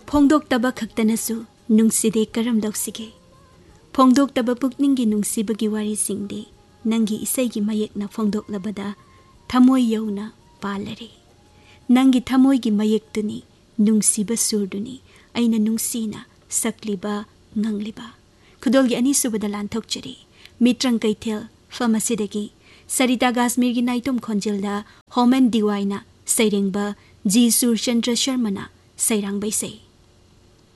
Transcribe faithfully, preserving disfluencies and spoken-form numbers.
ꯐꯣꯡꯗꯣꯛꯇꯕ ꯈꯛꯇꯅꯁꯨ ꯅꯨꯡꯁꯤꯗꯦ ꯀꯔꯝ ꯂꯧꯁꯤꯒꯦ ꯐꯣꯡꯗꯣꯛꯇꯕ ꯄꯨꯛꯅꯤꯡꯒꯤ ꯅꯨꯡꯁꯤꯕꯒꯤ ꯋꯥꯔꯤꯁꯤꯡꯗꯤ ꯅꯪꯒꯤ ꯏꯁꯩꯒꯤ ꯃꯌꯦꯛꯅ ꯐꯣꯡꯗꯣꯛꯂꯕꯗ ꯊꯃꯣꯏ ꯌꯧꯅ ꯄꯥꯜꯂꯔꯦ ꯅꯪꯒꯤ ꯊꯃꯣꯏꯒꯤ ꯃꯌꯦꯛꯇꯨꯅꯤ ꯅꯨꯡꯁꯤꯕ ꯁꯨꯔꯗꯨꯅꯤ ꯑꯩꯅ ꯅꯨꯡꯁꯤꯅ ꯁꯛꯂꯤꯕ ꯉꯪꯂꯤꯕ ꯈꯨꯗꯣꯜꯒꯤ ꯑꯅꯤꯁꯨꯕꯗ ꯂꯥꯟꯊꯣꯛꯆꯔꯤ ꯃꯤꯇ꯭ꯔꯪ ꯀꯩꯊꯦꯜ ꯐꯝ ꯑꯁꯤꯗꯒꯤ ꯁꯔꯤꯇꯥ ꯒꯥꯁꯃꯤꯔꯒꯤ ꯅꯥꯏꯇꯣꯝ ꯈꯣꯟꯖꯦꯜꯗ ꯍꯣꯃꯦꯟ ꯗꯤꯋꯥꯏꯅ ꯁꯩꯔꯦꯡꯕ ꯖꯤ ꯁꯨꯔꯆꯟꯗ꯭ꯔ ꯁꯔꯃꯅ ꯁꯩꯔꯥꯡꯕ ꯏꯁꯩ